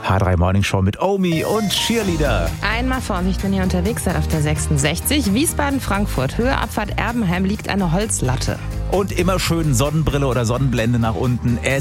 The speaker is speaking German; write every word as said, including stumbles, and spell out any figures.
H drei Morning Show mit Omi und Cheerleader. Einmal Vorsicht, wenn ihr unterwegs seid auf der sechsundsechzig. Wiesbaden-Frankfurt, Höhe Abfahrt Erbenheim liegt eine Holzlatte. Und immer schön Sonnenbrille oder Sonnenblende nach unten.